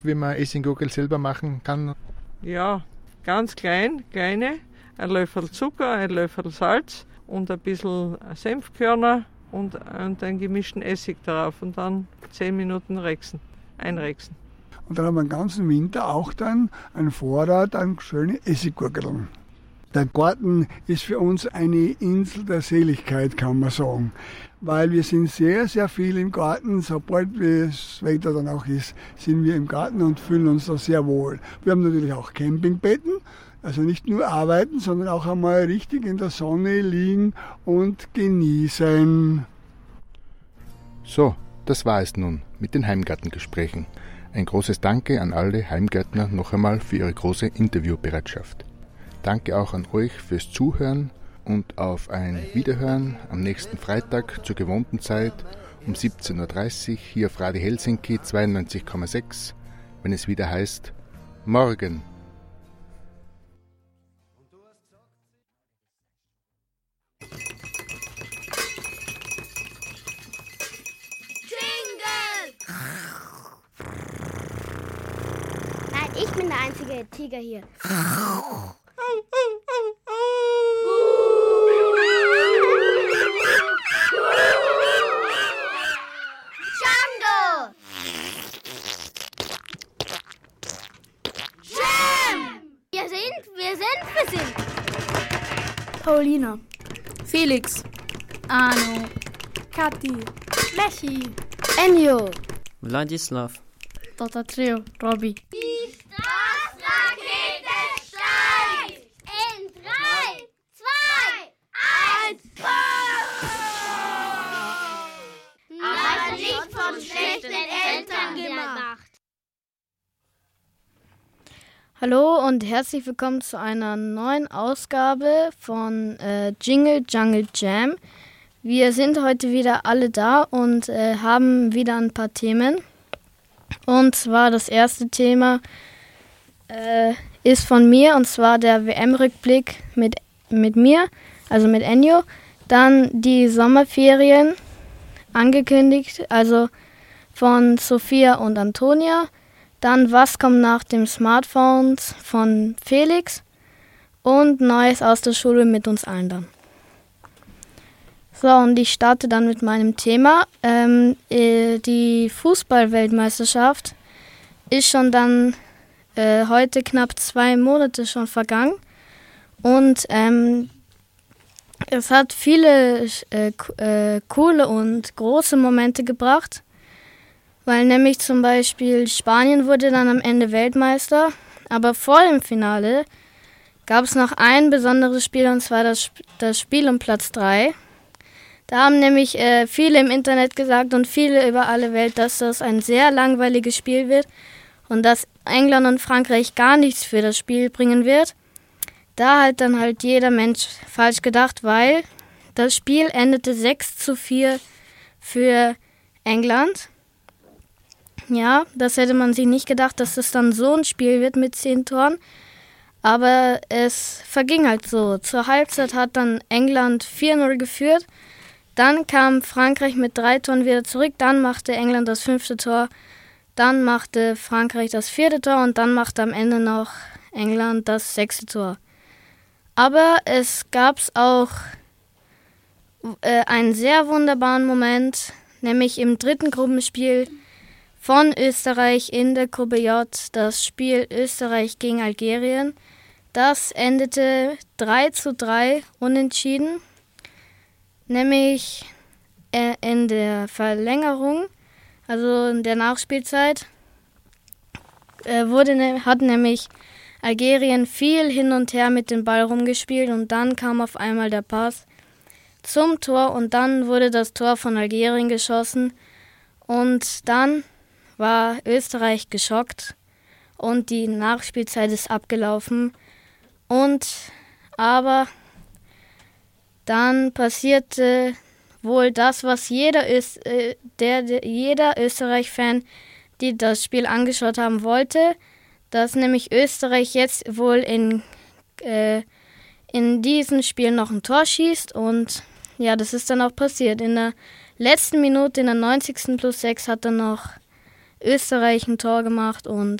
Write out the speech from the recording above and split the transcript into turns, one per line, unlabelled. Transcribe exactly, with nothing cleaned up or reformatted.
wie man Essiggurkel selber machen kann?
Ja, ganz klein, kleine, ein Löffel Zucker, ein Löffel Salz und ein bisschen Senfkörner und, und einen gemischten Essig drauf und dann zehn Minuten rexen, einrexen.
Und dann haben wir den ganzen Winter auch dann einen Vorrat an schönen Essiggurkeln. Der Garten ist für uns eine Insel der Seligkeit, kann man sagen. Weil wir sind sehr, sehr viel im Garten. Sobald das Wetter dann auch ist, sind wir im Garten und fühlen uns da sehr wohl. Wir haben natürlich auch Campingbetten. Also nicht nur arbeiten, sondern auch einmal richtig in der Sonne liegen und genießen.
So, das war es nun mit den Heimgartengesprächen. Ein großes Danke an alle Heimgärtner noch einmal für ihre große Interviewbereitschaft. Danke auch an euch fürs Zuhören und auf ein Wiederhören am nächsten Freitag zur gewohnten Zeit um siebzehn Uhr dreißig hier auf Radio Helsinki zweiundneunzig Komma sechs, wenn es wieder heißt Morgen.
Nein, ich bin der einzige Tiger hier. Django! Jam! Wir sind, wir sind, wir sind.
Paulina, Felix, Arno, Kathi, Lechi,
Enjo,
Wladislav,
Doktor Theo, Robby.
Die Starrakete steigt! In drei, zwei, eins, aber nicht von schlechten Eltern gemacht.
Hallo und herzlich willkommen zu einer neuen Ausgabe von äh, Jingle Jungle Jam. Wir sind heute wieder alle da und äh, haben wieder ein paar Themen. Und zwar das erste Thema äh, ist von mir, und zwar der W M-Rückblick mit, mit mir, also mit Enjo. Dann die Sommerferien angekündigt, also von Sophia und Antonia. Dann was kommt nach dem Smartphones von Felix und Neues aus der Schule mit uns allen dann. So, und ich starte dann mit meinem Thema. Ähm, äh, die Fußball-Weltmeisterschaft ist schon dann äh, heute knapp zwei Monate schon vergangen. Und ähm, es hat viele äh, äh, coole und große Momente gebracht. Weil nämlich zum Beispiel Spanien wurde dann am Ende Weltmeister. Aber vor dem Finale gab es noch ein besonderes Spiel, und zwar das, das Spiel um Platz drei. Da haben nämlich äh, viele im Internet gesagt und viele über alle Welt, dass das ein sehr langweiliges Spiel wird und dass England und Frankreich gar nichts für das Spiel bringen wird. Da hat dann halt jeder Mensch falsch gedacht, weil das Spiel endete sechs zu vier für England. Ja, das hätte man sich nicht gedacht, dass das dann so ein Spiel wird mit zehn Toren. Aber es verging halt so. Zur Halbzeit hat dann England vier null geführt. Dann kam Frankreich mit drei Toren wieder zurück, dann machte England das fünfte Tor, dann machte Frankreich das vierte Tor und dann machte am Ende noch England das sechste Tor. Aber es gab auch äh, einen sehr wunderbaren Moment, nämlich im dritten Gruppenspiel von Österreich in der Gruppe J, das Spiel Österreich gegen Algerien. Das endete drei zu drei unentschieden. Nämlich äh, in der Verlängerung, also in der Nachspielzeit, äh, wurde ne, hat nämlich Algerien viel hin und her mit dem Ball rumgespielt und dann kam auf einmal der Pass zum Tor und dann wurde das Tor von Algerien geschossen und dann war Österreich geschockt und die Nachspielzeit ist abgelaufen und aber dann passierte wohl das, was jeder, Öst, äh, der, der, jeder Österreich-Fan, die das Spiel angeschaut haben wollte, dass nämlich Österreich jetzt wohl in, äh, in diesem Spiel noch ein Tor schießt. Und ja, das ist dann auch passiert. In der letzten Minute, in der neunzigsten plus sechs, hat dann noch Österreich ein Tor gemacht und